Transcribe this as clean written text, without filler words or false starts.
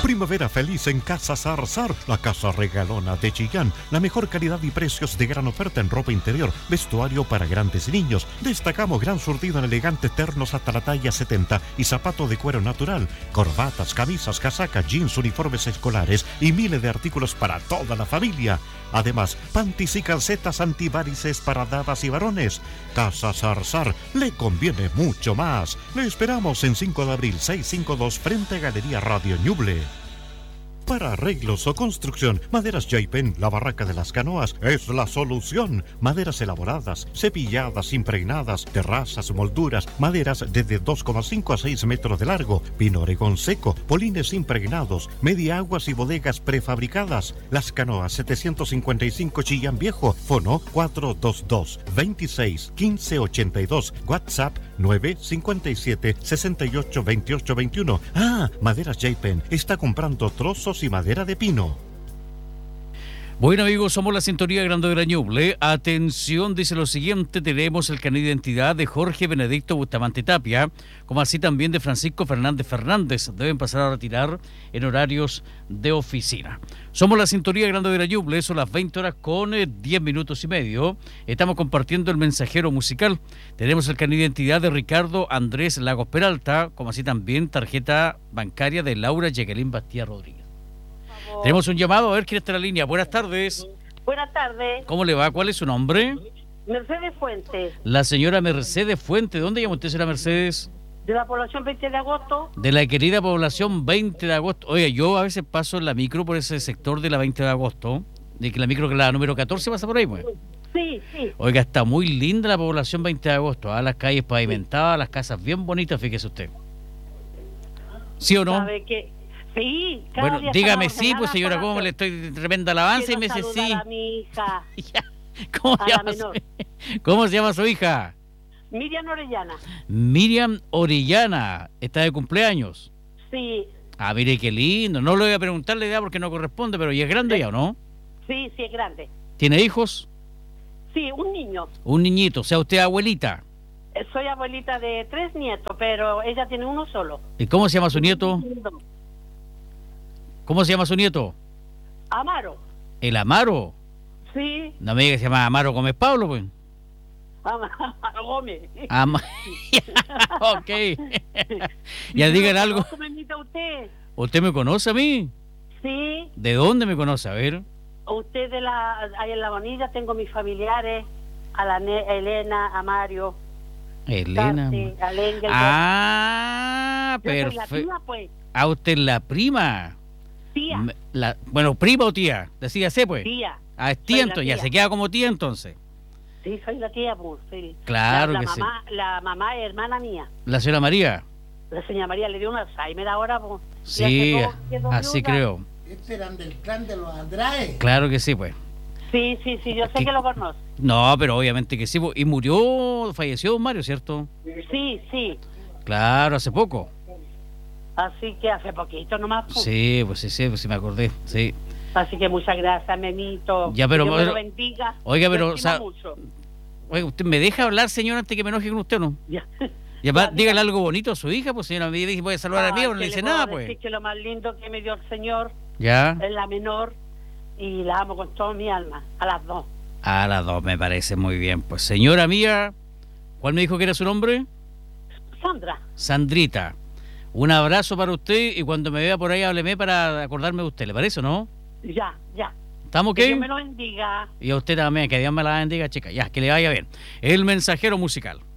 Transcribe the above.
Primavera feliz en Casa Zarzar, la casa regalona de Chillán. La mejor calidad y precios de gran oferta en ropa interior, vestuario para grandes y niños. Destacamos gran surtido en elegantes ternos hasta la talla 70 y zapatos de cuero natural. Corbatas, camisas, casacas, jeans, uniformes escolares y miles de artículos para toda la familia. Además, panties y calcetas antivarices para damas y varones. Casa Zarzar le conviene mucho más. Le esperamos en 5 de abril 652 frente a Galería Radio Ñuble. Para arreglos o construcción, Maderas Jaipen, la barraca de las canoas, es la solución. Maderas elaboradas, cepilladas, impregnadas, terrazas, molduras, maderas desde 2,5 a 6 metros de largo, pino oregón seco, polines impregnados, media aguas y bodegas prefabricadas. Las canoas 755 Chillán Viejo, fono 422 26 15 82, WhatsApp 957 68 28 21. Maderas Jaipen está comprando trozos y madera de pino. Bueno, amigos, somos la sintonía Grande de la Ñuble. Atención, dice lo siguiente: tenemos el carnet de identidad de Jorge Benedicto Bustamante Tapia, como así también de Francisco Fernández Fernández. Deben pasar a retirar en horarios de oficina. Somos la sintonía Grande de la Ñuble, son las 20 horas con 10 minutos y medio. Estamos compartiendo el mensajero musical. Tenemos el carnet de identidad de Ricardo Andrés Lagos Peralta, como así también tarjeta bancaria de Laura Jacqueline Bastía Rodríguez. Tenemos un llamado, a ver quién está en la línea. Buenas tardes. Buenas tardes. ¿Cómo le va? ¿Cuál es su nombre? Mercedes Fuentes. La señora Mercedes Fuentes. ¿De dónde llama usted, señora Mercedes? De la población 20 de agosto. De la querida población 20 de agosto. Oye, yo a veces paso en la micro por ese sector de la 20 de agosto. De que la micro, que la número 14 pasa por ahí, pues. Sí, sí. Oiga, está muy linda la población 20 de agosto. Las calles pavimentadas, las casas bien bonitas, fíjese usted. ¿Sí o no? ¿Sabe qué? Sí, bueno, dígame sí, pues señora, ¿cómo le estoy tremenda alabanza? Y me dice sí. A mi hija. ¿Cómo se llama su hija? Miriam Orellana. Miriam Orellana, ¿está de cumpleaños? Sí. Ah, mire qué lindo. No le voy a preguntar la edad porque no corresponde, pero ¿ya es grande ya o no? Sí, sí, es grande. ¿Tiene hijos? Sí, un niño. Un niñito, o sea, usted es abuelita. Soy abuelita de 3 nietos, pero ella tiene uno solo. ¿Y cómo se llama su nieto? ¿Cómo se llama su nieto? Amaro. ¿El Amaro? Sí. No me diga que se llama Amaro Gómez Pablo, pues. Amaro Gómez. Ok. Ya digan algo. ¿Cómo me invita usted? ¿Usted me conoce a mí? Sí. ¿De dónde me conoce? A ver. Usted ahí en La Bonilla tengo mis familiares, a la Elena, a Mario. Elena. Sí, a Lengel. Perfecto. Pues. Ah, usted es la prima. Tía. Bueno, prima o tía, decídase pues. Tía. Ah, es tía entonces, ya se queda como tía entonces. Sí, soy la tía, pues. Sí. Claro la mamá, sí. La mamá es hermana mía. ¿La señora María? La señora María le dio un Alzheimer ahora, pues. Sí, así creo. ¿Estos eran del clan de los Andrade? Claro que sí, pues. Sí, yo sé que lo conozco. No, pero obviamente que sí. Y falleció don Mario, ¿cierto? Sí. Claro, hace poco. Así que hace poquito nomás. Pues. Sí, pues sí me acordé, sí. Así que muchas gracias, Memito. Ya, pero, Dios me lo bendiga. Oiga, pero... Oiga, ¿usted me deja hablar, señora, antes que me enoje con usted o no? Ya. Dígale algo bonito a su hija, pues señora, me dice, voy a saludar a mí, no le dice nada, pues. Decir que lo más lindo que me dio el Señor ya es la menor y la amo con toda mi alma, a las dos. A las dos, me parece muy bien. Pues señora mía, ¿cuál me dijo que era su nombre? Sandra. Sandrita. Un abrazo para usted y cuando me vea por ahí hábleme para acordarme de usted, ¿le parece o no? Ya. ¿Estamos qué? qué? Que Dios me lo bendiga. Y a usted también, que Dios me la bendiga, chica. Ya, que le vaya bien. El mensajero musical.